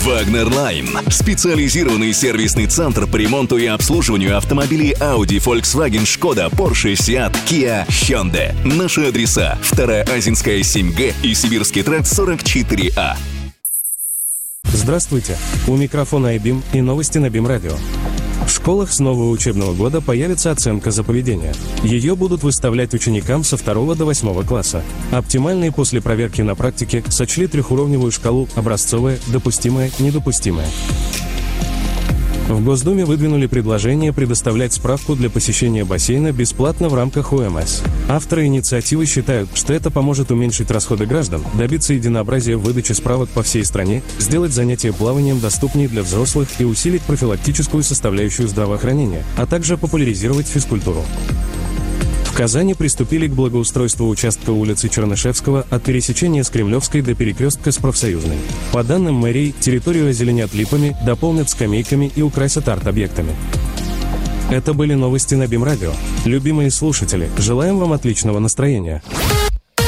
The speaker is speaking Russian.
Wagner Line. Специализированный сервисный центр по ремонту и обслуживанию автомобилей Audi, Volkswagen, Skoda, Porsche, Seat, Kia, Hyundai. Наши адреса: 2-я Азинская, 7Г и Сибирский тракт 44А. Здравствуйте! У микрофона iBeam и новости на BeamRadio. Radio. В школах с нового учебного года появится оценка за поведение. Ее будут выставлять ученикам со 2 до 8 класса. Оптимальной после проверки на практике сочли трехуровневую шкалу: образцовая, допустимая, недопустимая. В Госдуме выдвинули предложение предоставлять справку для посещения бассейна бесплатно в рамках ОМС. Авторы инициативы считают, что это поможет уменьшить расходы граждан, добиться единообразия в выдаче справок по всей стране, сделать занятия плаванием доступнее для взрослых и усилить профилактическую составляющую здравоохранения, а также популяризировать физкультуру. В Казани приступили к благоустройству участка улицы Чернышевского от пересечения с Кремлевской до перекрестка с Профсоюзной. По данным мэрии, территорию озеленят липами, дополнят скамейками и украсят арт-объектами. Это были новости на BeamRadio. Любимые слушатели, желаем вам отличного настроения.